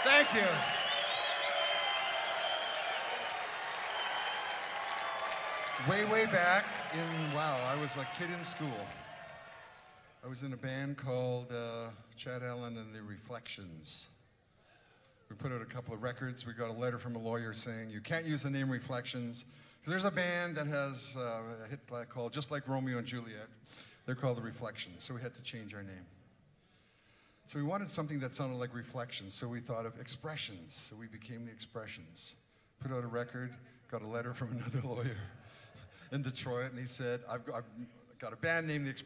Thank you. Way back I was a kid in school. I was in a band called Chad Allen and the Reflections. We put out a couple of records. We got a letter from a lawyer saying, you can't use the name Reflections. There's a band that has a hit called, just like Romeo and Juliet, they're called the Reflections, so we had to change our name. So we wanted something that sounded like Reflections, so we thought of Expressions, so we became the Expressions. Put out a record, got a letter from another lawyer in Detroit, and he said, I've got a band named the Expressions.